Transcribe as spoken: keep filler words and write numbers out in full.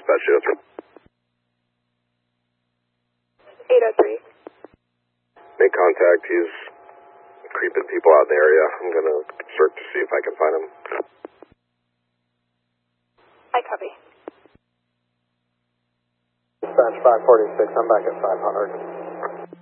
dispatch eight oh three. eight oh three. Make contact. He's creeping people out in the area. I'm going to search to see if I can find him. I copy. Dispatch five forty-six, I'm back at five hundred.